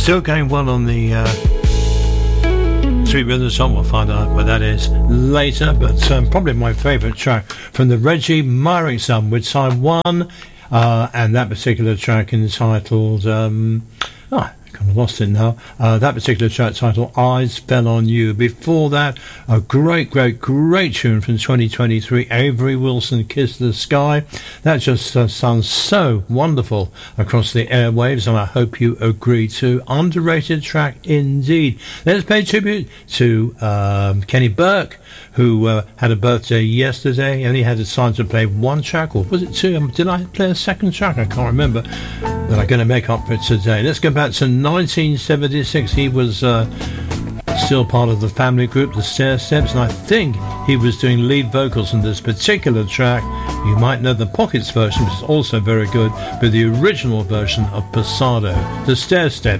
Still going well on the Sweet Rhythm song. We'll find out what that is later, but probably my favourite track from the Reggie Myrick song with side 1, and that particular track entitled kind of lost it now. That particular track titled Eyes Fell on You. Before that, a great tune from 2023, Avery Wilson, Kiss the Sky. That just sounds so wonderful across the airwaves, and I hope you agree too. Underrated track indeed. Let's pay tribute to Kenny Burke, who had a birthday yesterday, and he had decided to play one track, or was it two? Did I play a second track? I can't remember. That I'm going to make up for it today. Let's go back to 1976. He was still part of the family group, the Stairsteps, and I think he was doing lead vocals in this particular track. You might know the Pockets version, which is also very good, but the original version of Passado, the Stairsteps.